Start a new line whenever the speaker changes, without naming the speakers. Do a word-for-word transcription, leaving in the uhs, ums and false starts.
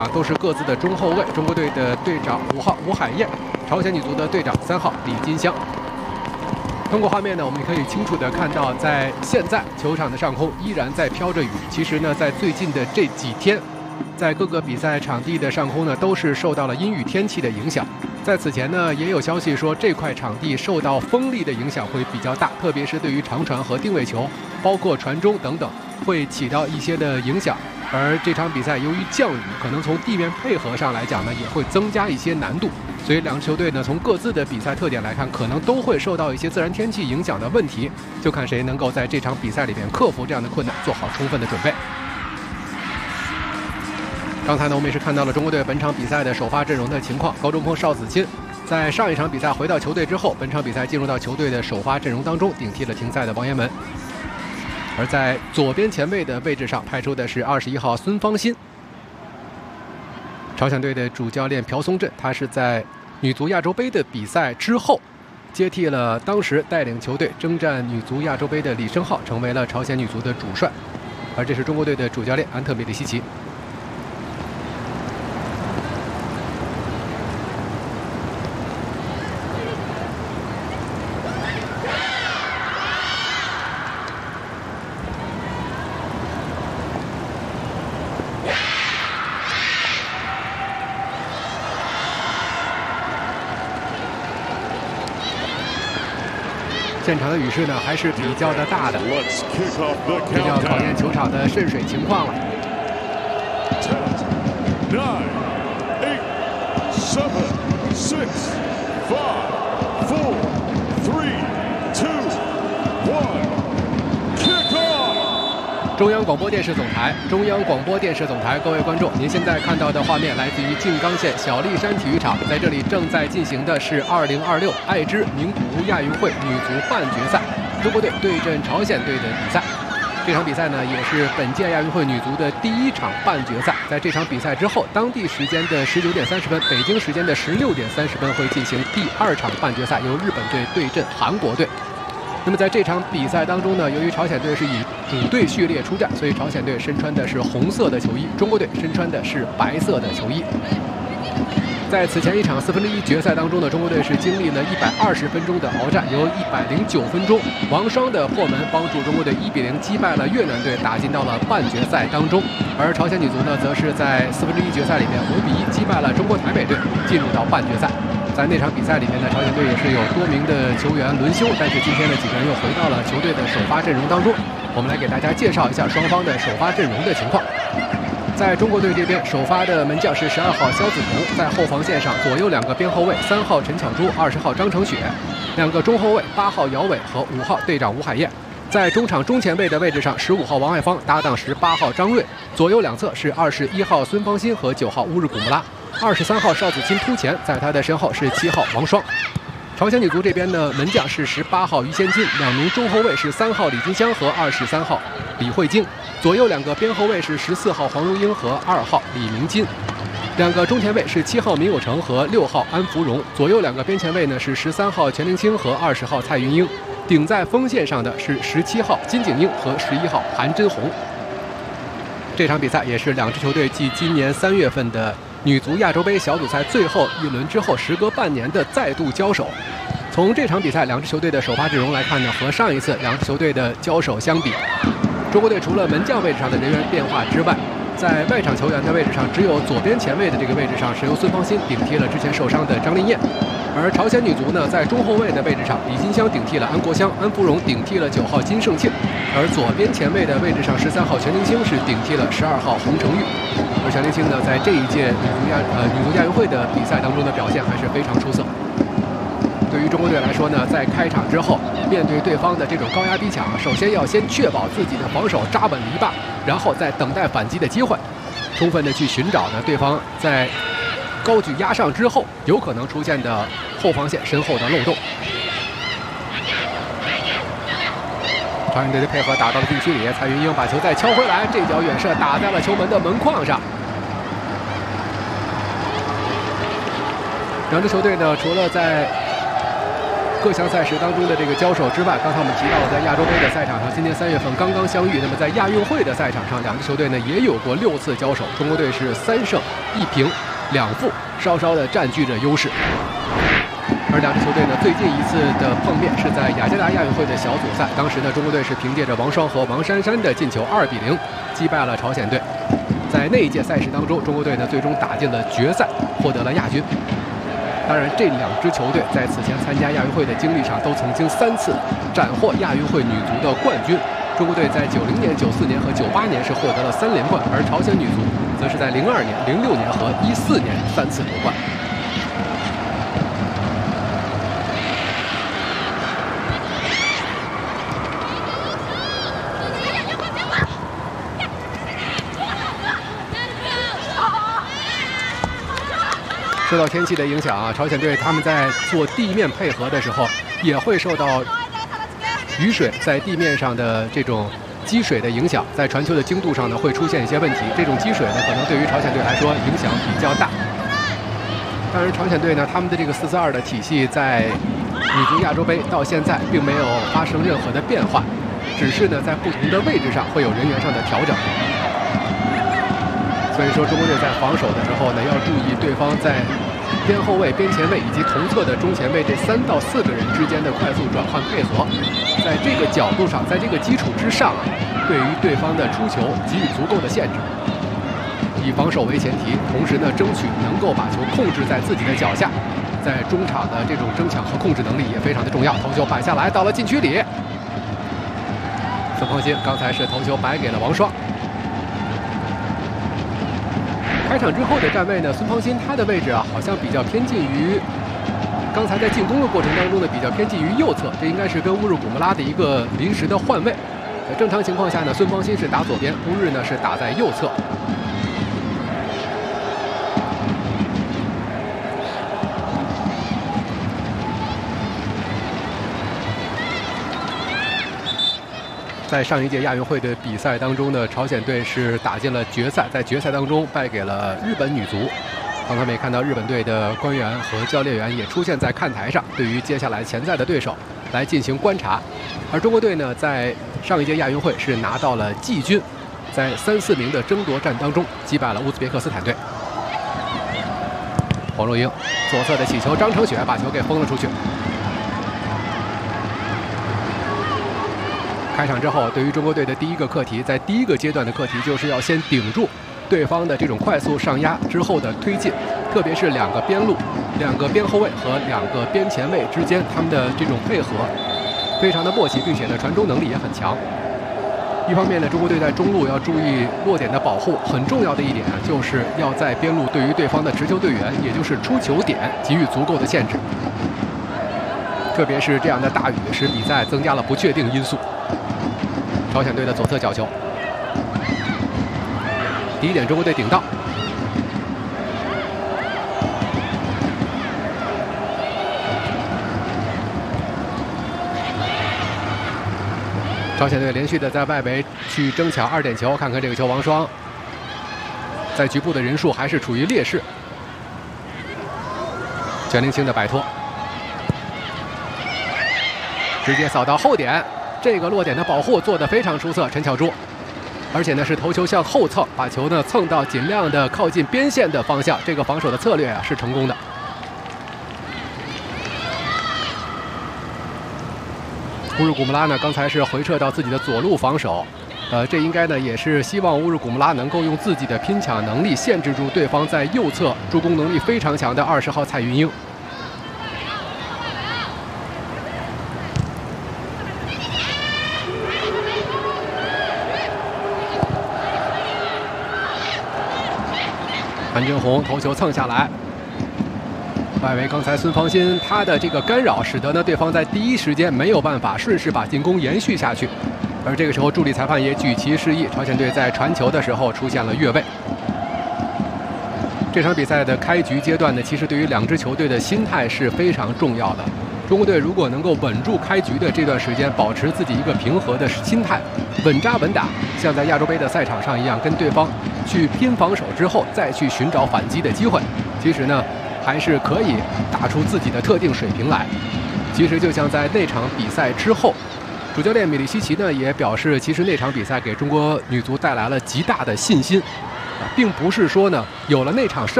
啊，都是各自的中后卫。中国队的队长五号吴海燕，朝鲜女足的队长三号李金香。通过画面呢，我们可以清楚地看到，在现在球场的上空依然在飘着雨。其实呢，在最近的这几天，在各个比赛场地的上空呢，都是受到了阴雨天气的影响。在此前呢，也有消息说这块场地受到风力的影响会比较大，特别是对于长传和定位球，包括传中等等，会起到一些的影响。而这场比赛由于降雨，可能从地面配合上来讲呢，也会增加一些难度。所以两支球队呢，从各自的比赛特点来看，可能都会受到一些自然天气影响的问题，就看谁能够在这场比赛里边克服这样的困难，做好充分的准备。刚才呢，我们也是看到了中国队本场比赛的首发阵容的情况。高中锋邵子钦在上一场比赛回到球队之后，本场比赛进入到球队的首发阵容当中，顶替了停赛的王彦文。而在左边前卫的位置上派出的是二十一号孙芳欣。朝鲜队的主教练朴松镇，他是在女足亚洲杯的比赛之后，接替了当时带领球队征战女足亚洲杯的李胜浩，成为了朝鲜女足的主帅。而这是中国队的主教练安特米里希奇。现场的雨势呢还是比较的大的，这就要考验球场的渗水情况了。中央广播电视总台，中央广播电视总台，各位观众，您现在看到的画面来自于静冈县小栗山体育场，在这里正在进行的是二零二六爱知名古屋亚运会女足半决赛，中国队对阵朝鲜队的比赛。这场比赛呢，也是本届亚运会女足的第一场半决赛。在这场比赛之后，当地时间的十九点三十分，北京时间的十六点三十分会进行第二场半决赛，由日本队对阵韩国队。那么在这场比赛当中呢，由于朝鲜队是以主队序列出战，所以朝鲜队身穿的是红色的球衣，中国队身穿的是白色的球衣。在此前一场四分之一决赛当中呢，中国队是经历了一百二十分钟的鏖战，由一百零九分钟王霜的破门帮助中国队一比零击败了越南队，打进到了半决赛当中。而朝鲜女足呢，则是在四分之一决赛里面五比一击败了中国台北队，进入到半决赛。在那场比赛里面呢，朝鲜队也是有多名的球员轮休，但是今天呢，几个人又回到了球队的首发阵容当中。我们来给大家介绍一下双方的首发阵容的情况。在中国队这边，首发的门将是十二号肖子彤，在后防线上左右两个边后卫，三号陈巧珠，二十号张成雪，两个中后卫八号姚伟和五号队长吴海燕。在中场中前卫的位置上，十五号王爱芳搭档十八号张睿，左右两侧是二十一号孙芳欣和九号乌日古木拉，二十三号邵子钦突前，在他的身后是七号王霜。朝鲜女足这边呢，门将是十八号于先金，两名中后卫是三号李金香和二十三号李慧晶，左右两个边后卫是十四号黄如英和二号李明金，两个中前卫是七号闵有成和六号安福荣，左右两个边前卫呢是十三号全灵清和二十号蔡云英，顶在锋线上的是十七号金景英和十一号韩真红。这场比赛也是两支球队继今年三月份的女足亚洲杯小组赛最后一轮之后，时隔半年的再度交手。从这场比赛两支球队的首发阵容来看呢，和上一次两支球队的交手相比，中国队除了门将位置上的人员变化之外，在外场球员的位置上，只有左边前卫的这个位置上是由孙芳欣顶替了之前受伤的张琳艳。而朝鲜女足呢，在中后卫的位置上，李金香顶替了安国香，安福荣顶替了九号金圣庆，而左边前卫的位置上，十三号全灵清是顶替了十二号洪承玉。而全灵清呢，在这一届女足亚呃女足亚运会的比赛当中的表现还是非常出色。对于中国队来说呢，在开场之后，面对对方的这种高压逼抢，首先要先确保自己的防守扎稳篱笆，然后再等待反击的机会，充分的去寻找呢对方在高举压上之后有可能出现的后防线身后的漏洞。朝鲜队的配合打到了禁区里，蔡云英把球再敲回来，这脚远射打在了球门的门框上。两支球队呢，除了在各项赛事当中的这个交手之外，刚才我们提到了在亚洲杯的赛场上，今年三月份刚刚相遇。那么在亚运会的赛场上，两支球队呢也有过六次交手，中国队是三胜一平两负，稍稍的占据着优势。而两支球队呢，最近一次的碰面是在雅加达亚运会的小组赛，当时呢，中国队是凭借着王霜和王珊珊的进球二比零击败了朝鲜队。在那一届赛事当中，中国队呢最终打进了决赛，获得了亚军。当然，这两支球队在此前参加亚运会的经历上，都曾经三次斩获亚运会女足的冠军。中国队在九零年、九四年和九八年是获得了三连冠，而朝鲜女足则是在零二年、零六年和一四年三次夺冠。受到天气的影响啊，朝鲜队他们在做地面配合的时候，也会受到雨水在地面上的这种积水的影响，在传球的精度上呢会出现一些问题。这种积水呢，可能对于朝鲜队来说影响比较大。当然，朝鲜队呢，他们的这个四四二的体系在女足亚洲杯到现在并没有发生任何的变化，只是呢在不同的位置上会有人员上的调整。所以说，中国队在防守的时候呢，要注意对方在边后卫、边前卫以及同侧的中前卫这三到四个人之间的快速转换配合，在这个角度上，在这个基础之上，对于对方的出球给予足够的限制，以防守为前提，同时呢，争取能够把球控制在自己的脚下，在中场的这种争抢和控制能力也非常的重要。头球摆下来，到了禁区里，孙芳欣刚才是头球摆给了王霜。开场之后的站位呢，孙芳欣她的位置啊，好像比较偏近于刚才在进攻的过程当中呢，比较偏近于右侧，这应该是跟乌日古木拉的一个临时的换位。在正常情况下呢，孙芳欣是打左边，乌日呢是打在右侧。在上一届亚运会的比赛当中呢，朝鲜队是打进了决赛，在决赛当中败给了日本女足。刚才我们也看到日本队的官员和教练员也出现在看台上，对于接下来潜在的对手来进行观察。而中国队呢，在上一届亚运会是拿到了季军，在三四名的争夺战当中击败了乌兹别克斯坦队。黄若英左侧的起球，张承雪把球给封了出去。开场之后，对于中国队的第一个课题，在第一个阶段的课题就是要先顶住对方的这种快速上压之后的推进，特别是两个边路、两个边后卫和两个边前卫之间，他们的这种配合非常的默契，并且呢传中能力也很强。一方面呢，中国队在中路要注意落点的保护，很重要的一点啊，就是要在边路对于对方的持球队员，也就是出球点给予足够的限制。特别是这样的大雨，使比赛增加了不确定因素。朝鲜队的左侧角球，第一点中国队顶到，朝鲜队连续的在外围去争抢二点球，看看这个球，王霜在局部的人数还是处于劣势，全林清的摆脱，直接扫到后点。这个落点的保护做得非常出色，陈巧珠，而且呢是头球向后蹭，把球呢蹭到尽量的靠近边线的方向，这个防守的策略啊是成功的。乌日古木拉呢刚才是回撤到自己的左路防守，呃，这应该呢也是希望乌日古木拉能够用自己的拼抢能力限制住对方在右侧助攻能力非常强的二十号蔡云英。韩真红头球蹭下来，外围刚才孙芳欣她的这个干扰，使得呢对方在第一时间没有办法顺势把进攻延续下去，而这个时候助理裁判也举旗示意，朝鲜队在传球的时候出现了越位。这场比赛的开局阶段呢，其实对于两支球队的心态是非常重要的。中国队如果能够稳住开局的这段时间，保持自己一个平和的心态，稳扎稳打，像在亚洲杯的赛场上一样，跟对方去拼防守之后，再去寻找反击的机会，其实呢，还是可以打出自己的特定水平来。 其实就像在那场比赛之后，主教练米利西奇呢也表示，其实那场比赛给中国女足带来了极大的信心，啊，并不是说呢有了那场胜。